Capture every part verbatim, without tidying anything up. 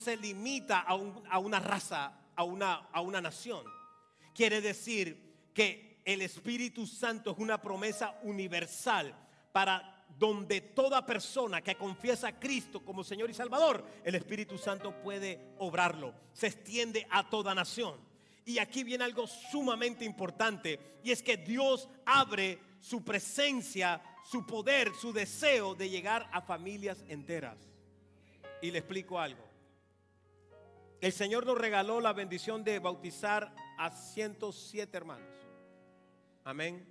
se limita a, un, a una raza, a una, a una nación. Quiere decir que el Espíritu Santo es una promesa universal para donde toda persona que confiesa a Cristo como Señor y Salvador, el Espíritu Santo puede obrarlo. Se extiende a toda nación. Y aquí viene algo sumamente importante, y es que Dios abre su presencia, su poder, su deseo de llegar a familias enteras. Y le explico algo. El Señor nos regaló la bendición de bautizar a ciento siete hermanos. Amén.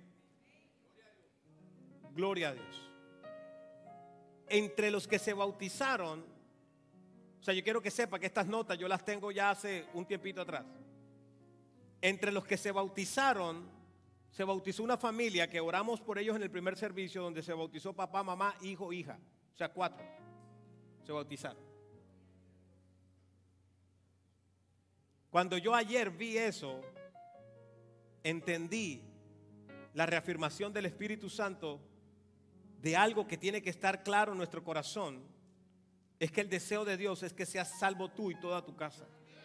Gloria a Dios. Entre los que se bautizaron, o sea, yo quiero que sepa que estas notas yo las tengo ya hace un tiempito atrás. Entre los que se bautizaron, se bautizó una familia que oramos por ellos en el primer servicio, donde se bautizó papá, mamá, hijo, hija. O sea, cuatro se bautizaron. Cuando yo ayer vi eso, entendí la reafirmación del Espíritu Santo de algo que tiene que estar claro en nuestro corazón. Es que el deseo de Dios es que seas salvo tú y toda tu casa.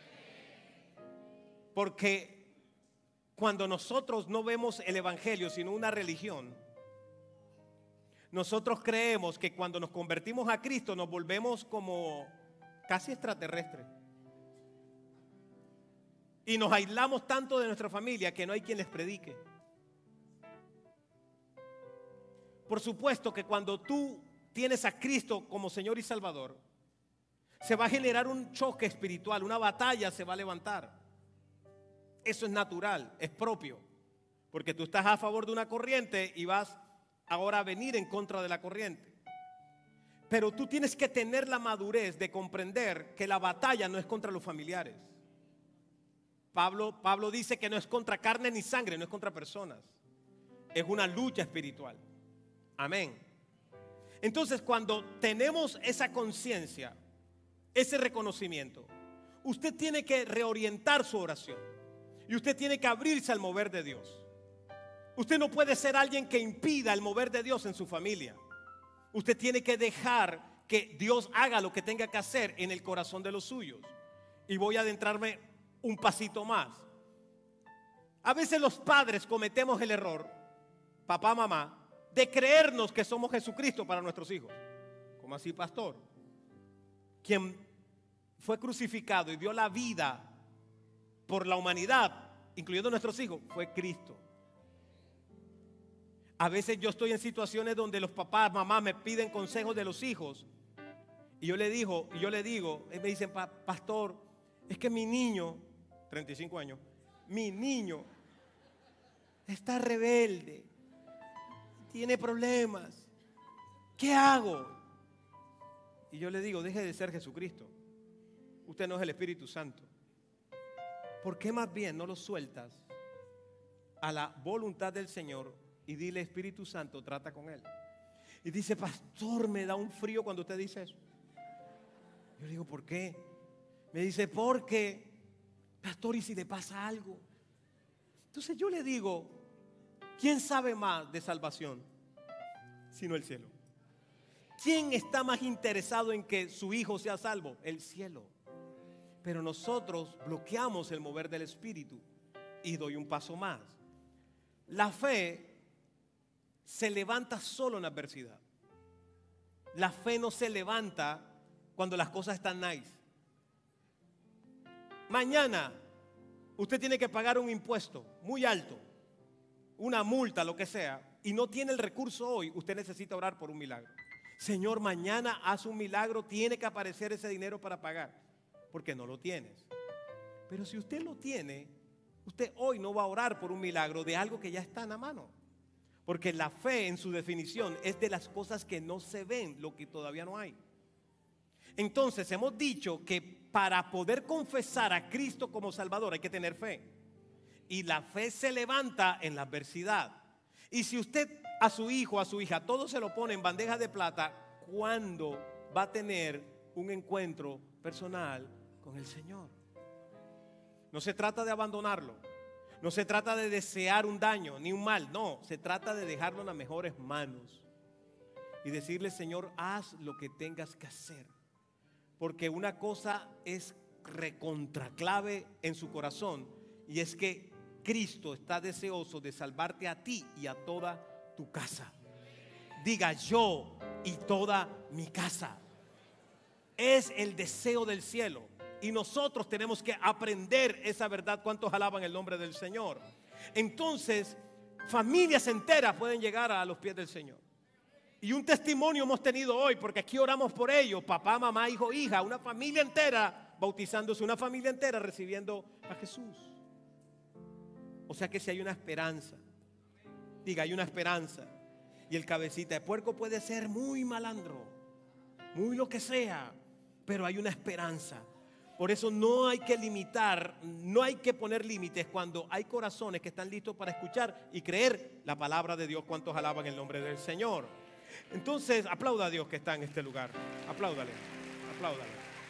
Porque cuando nosotros no vemos el evangelio sino una religión, nosotros creemos que cuando nos convertimos a Cristo nos volvemos como casi extraterrestres. Y nos aislamos tanto de nuestra familia que no hay quien les predique. Por supuesto que cuando tú tienes a Cristo como Señor y Salvador, se va a generar un choque espiritual, una batalla se va a levantar. Eso es natural, es propio, porque tú estás a favor de una corriente y vas ahora a venir en contra de la corriente. Pero tú tienes que tener la madurez de comprender que la batalla no es contra los familiares. Pablo, Pablo dice que no es contra carne ni sangre, no es contra personas. Es una lucha espiritual. Amén. Entonces, cuando tenemos esa conciencia, ese reconocimiento, usted tiene que reorientar su oración. Y usted tiene que abrirse al mover de Dios. Usted no puede ser alguien que impida el mover de Dios en su familia. Usted tiene que dejar que Dios haga lo que tenga que hacer en el corazón de los suyos. Y voy a adentrarme un pasito más. A veces los padres cometemos el error, papá, mamá, de creernos que somos Jesucristo para nuestros hijos. ¿Cómo así, pastor? Quien fue crucificado y dio la vida por la humanidad, incluyendo nuestros hijos, fue Cristo. A veces yo estoy en situaciones donde los papás, mamás me piden consejos de los hijos, y yo le digo, y yo le digo, y me dicen, pastor, es que mi niño, treinta y cinco años, mi niño está rebelde, tiene problemas, ¿qué hago? Y yo le digo, deje de ser Jesucristo. Usted no es el Espíritu Santo. ¿Por qué más bien no lo sueltas a la voluntad del Señor y dile, Espíritu Santo, trata con él? Y dice, pastor, me da un frío cuando usted dice eso. Yo le digo, ¿por qué? Me dice, porque, pastor, ¿y si le pasa algo? Entonces yo le digo, ¿quién sabe más de salvación sino el cielo? ¿Quién está más interesado en que su hijo sea salvo? El cielo. Pero nosotros bloqueamos el mover del Espíritu. Y doy un paso más. La fe se levanta solo en adversidad. La fe no se levanta cuando las cosas están nice. Mañana usted tiene que pagar un impuesto muy alto, una multa, lo que sea, y no tiene el recurso hoy. Usted necesita orar por un milagro. Señor, mañana haz un milagro, tiene que aparecer ese dinero para pagar. Porque no lo tienes. Pero si usted lo tiene, usted hoy no va a orar por un milagro de algo que ya está en la mano. Porque la fe, en su definición, es de las cosas que no se ven, lo que todavía no hay. Entonces hemos dicho que para poder confesar a Cristo como Salvador hay que tener fe. Y la fe se levanta en la adversidad. Y si usted a su hijo, a su hija, todo se lo pone en bandeja de plata, ¿cuándo va a tener un encuentro personal con el Señor? No se trata de abandonarlo. No se trata de desear un daño ni un mal. No, se trata de dejarlo en las mejores manos. Y decirle, Señor, haz lo que tengas que hacer. Porque una cosa es recontraclave en su corazón, y es que Cristo está deseoso de salvarte a ti y a toda tu casa. Diga: yo y toda mi casa. Es el deseo del cielo, y nosotros tenemos que aprender esa verdad. ¿Cuántos alaban el nombre del Señor? Entonces, familias enteras pueden llegar a los pies del Señor. Y un testimonio hemos tenido hoy, porque aquí oramos por ellos: papá, mamá, hijo, hija, una familia entera bautizándose, una familia entera recibiendo a Jesús. O sea que si hay una esperanza. Diga: hay una esperanza. Y el cabecita de puerco puede ser muy malandro, muy lo que sea, pero hay una esperanza. Por eso no hay que limitar, no hay que poner límites cuando hay corazones que están listos para escuchar y creer la palabra de Dios. ¿Cuántos alaban el nombre del Señor? Entonces, aplauda a Dios que está en este lugar. Apláudale, apláudale.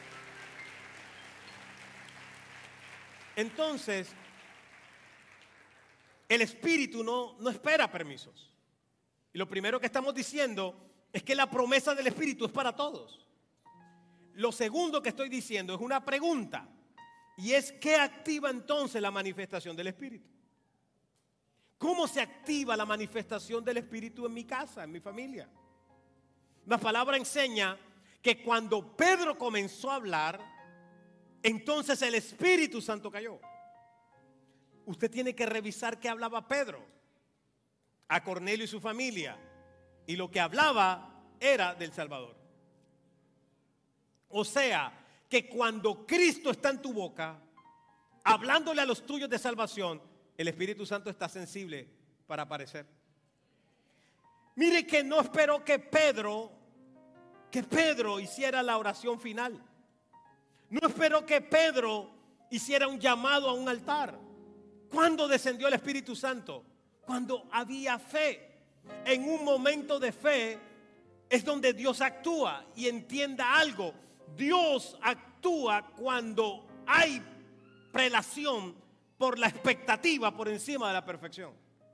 Entonces, el Espíritu no, no espera permisos. Y lo primero que estamos diciendo es que la promesa del Espíritu es para todos. Lo segundo que estoy diciendo es una pregunta, y es: ¿qué activa entonces la manifestación del Espíritu? ¿Cómo se activa la manifestación del Espíritu en mi casa, en mi familia? La palabra enseña que cuando Pedro comenzó a hablar, entonces el Espíritu Santo cayó. Usted tiene que revisar qué hablaba Pedro a Cornelio y su familia, y lo que hablaba era del Salvador. O sea, que cuando Cristo está en tu boca, hablándole a los tuyos de salvación, el Espíritu Santo está sensible para aparecer. Mire que no esperó que Pedro, que Pedro hiciera la oración final. No esperó que Pedro hiciera un llamado a un altar. ¿Cuándo descendió el Espíritu Santo? Cuando había fe. En un momento de fe es donde Dios actúa. Y entienda algo: Dios actúa cuando hay prelación por la expectativa por encima de la perfección.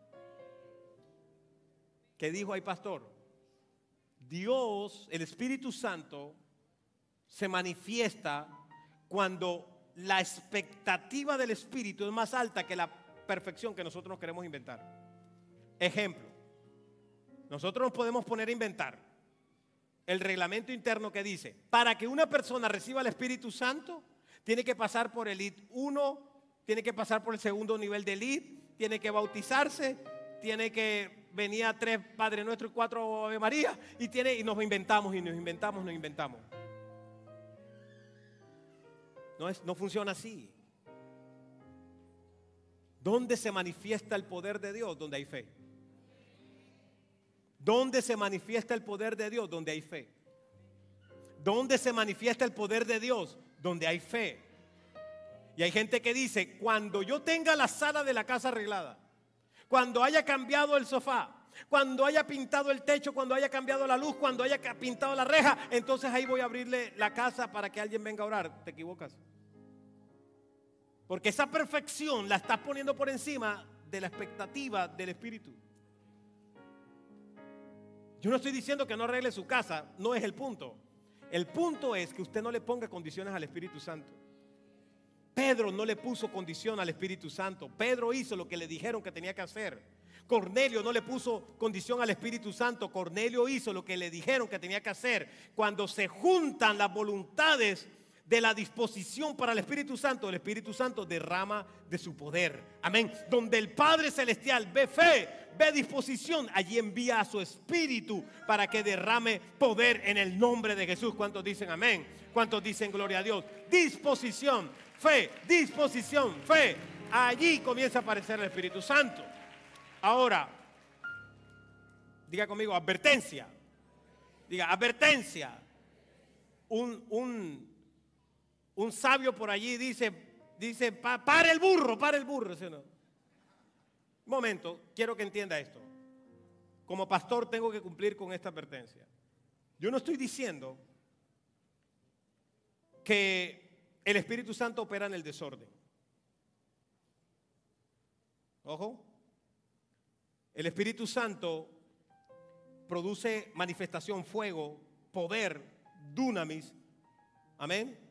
¿Qué dijo ahí, pastor? Dios, el Espíritu Santo, se manifiesta cuando la expectativa del Espíritu es más alta que la perfección que nosotros nos queremos inventar. Ejemplo: nosotros nos podemos poner a inventar el reglamento interno que dice: para que una persona reciba el Espíritu Santo, tiene que pasar por el I D uno, tiene que pasar por el segundo nivel del I D, tiene que bautizarse, tiene que venir a tres Padre Nuestro y cuatro Ave María, y, tiene, y nos inventamos y nos inventamos, nos inventamos. No, es, no funciona así. ¿Dónde se manifiesta el poder de Dios? Donde hay fe. ¿Dónde se manifiesta el poder de Dios? Donde hay fe. ¿Dónde se manifiesta el poder de Dios? Donde hay fe. Y hay gente que dice: cuando yo tenga la sala de la casa arreglada, cuando haya cambiado el sofá, cuando haya pintado el techo, cuando haya cambiado la luz, cuando haya pintado la reja, entonces ahí voy a abrirle la casa para que alguien venga a orar. Te equivocas. Porque esa perfección la estás poniendo por encima de la expectativa del Espíritu. Yo no estoy diciendo que no arregle su casa, no es el punto. El punto es que usted no le ponga condiciones al Espíritu Santo. Pedro no le puso condición al Espíritu Santo. Pedro hizo lo que le dijeron que tenía que hacer. Cornelio no le puso condición al Espíritu Santo. Cornelio hizo lo que le dijeron que tenía que hacer. Cuando se juntan las voluntades de la disposición para el Espíritu Santo, el Espíritu Santo derrama de su poder. Amén. Donde el Padre Celestial ve fe, ve disposición, allí envía a su Espíritu para que derrame poder en el nombre de Jesús. ¿Cuántos dicen amén? ¿Cuántos dicen gloria a Dios? Disposición, fe, disposición, fe. Allí comienza a aparecer el Espíritu Santo. Ahora, diga conmigo: advertencia. Diga: advertencia. Un, un Un sabio por allí dice, dice, pa, para el burro, para el burro. ¿Sí o no? Un momento, quiero que entienda esto. Como pastor tengo que cumplir con esta advertencia. Yo no estoy diciendo que el Espíritu Santo opera en el desorden. Ojo. El Espíritu Santo produce manifestación, fuego, poder, dunamis. Amén.